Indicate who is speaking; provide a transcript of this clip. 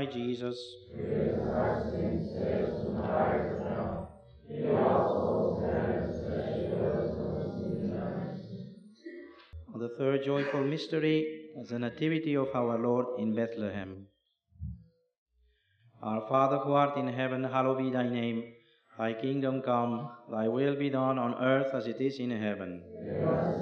Speaker 1: Jesus. The third joyful mystery is the Nativity of our Lord in Bethlehem. Our Father who art in heaven, hallowed be thy name. Thy kingdom come, thy will be done on earth as it is in heaven.